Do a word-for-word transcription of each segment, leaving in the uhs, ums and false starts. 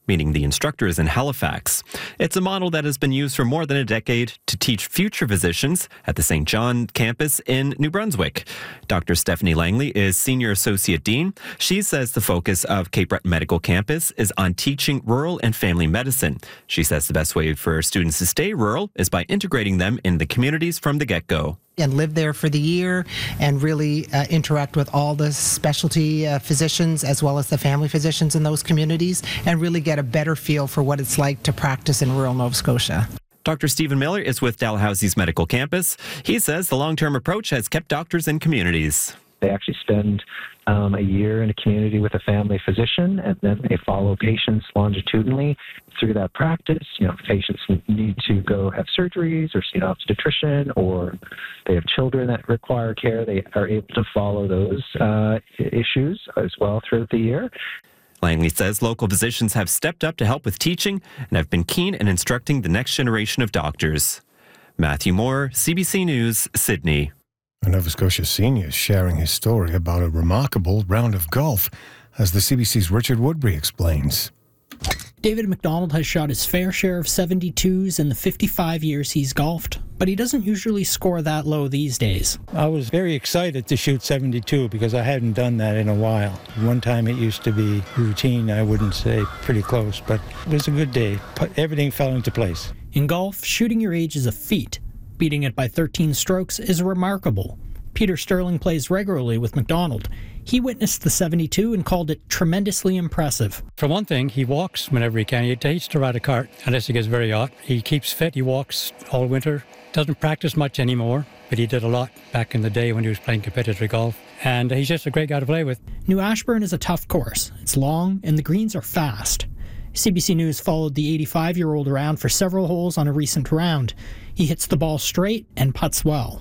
meaning the instructor is in Halifax. It's a model that has been used for more than a decade to teach future physicians at the Saint John campus in New Brunswick. Doctor Stephanie Langley is Senior Associate Dean. She says the focus of Cape Breton Medical Campus is on teaching rural and family medicine. She says the best way for students to stay rural is by integrating them in the communities from the get-go. And live there for the year and really uh, interact with all the specialty uh, physicians as well as the family physicians in those communities and really get a better feel for what it's like to practice in rural Nova Scotia. Doctor Stephen Miller is with Dalhousie's Medical Campus. He says the long-term approach has kept doctors in communities. They actually spend um, a year in a community with a family physician, and then they follow patients longitudinally through that practice. You know, if patients need to go have surgeries or see an obstetrician, or they have children that require care, they are able to follow those uh, issues as well throughout the year. Langley says local physicians have stepped up to help with teaching and have been keen in instructing the next generation of doctors. Matthew Moore, C B C News, Sydney. A Nova Scotia senior is sharing his story about a remarkable round of golf, as the C B C's Richard Woodbury explains. David McDonald has shot his fair share of seventy-twos in the fifty-five years he's golfed, but he doesn't usually score that low these days. I was very excited to shoot seventy-two because I hadn't done that in a while. One time it used to be routine, I wouldn't say pretty close, but it was a good day. Everything fell into place. In golf, shooting your age is a feat. Beating it by thirteen strokes is remarkable. Peter Sterling plays regularly with McDonald. He witnessed the seventy-two and called it tremendously impressive. For one thing, he walks whenever he can. He hates to ride a cart unless it gets very hot. He keeps fit. He walks all winter. Doesn't practice much anymore, but he did a lot back in the day when he was playing competitive golf. And he's just a great guy to play with. New Ashburn is a tough course. It's long and the greens are fast. C B C News followed the eighty-five-year-old around for several holes on a recent round. He hits the ball straight and putts well.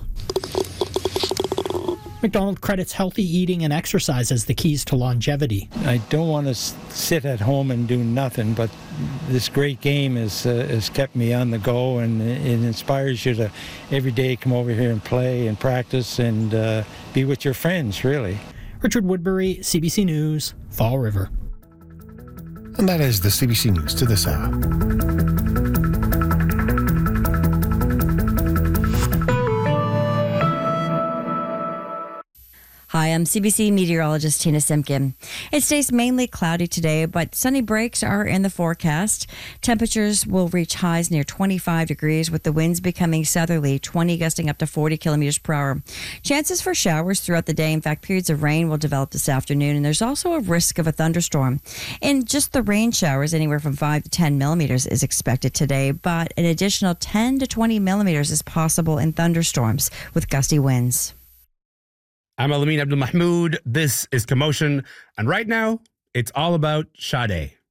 McDonald credits healthy eating and exercise as the keys to longevity. I don't want to sit at home and do nothing, but this great game has, uh, has kept me on the go, and it inspires you to every day come over here and play and practice and uh, be with your friends, really. Richard Woodbury, C B C News, Fall River. And that is the C B C News to this hour. Hi, I'm C B C meteorologist Tina Simpkin. It stays mainly cloudy today, but sunny breaks are in the forecast. Temperatures will reach highs near twenty-five degrees, with the winds becoming southerly, twenty gusting up to forty kilometers per hour. Chances for showers throughout the day. In fact, periods of rain will develop this afternoon, and there's also a risk of a thunderstorm. And just the rain showers, anywhere from five to ten millimeters is expected today, but an additional ten to twenty millimeters is possible in thunderstorms with gusty winds. I'm Alameen Abdul Mahmood. This is Commotion. And right now, it's all about Sade.